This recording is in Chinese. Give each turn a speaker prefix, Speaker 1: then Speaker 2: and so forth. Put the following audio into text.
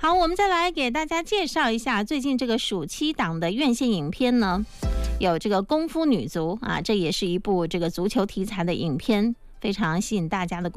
Speaker 1: 好，我们再来给大家介绍一下最近这个暑期档的院线影片呢，有这个功夫女足啊，这也是一部这个足球题材的影片，非常吸引大家的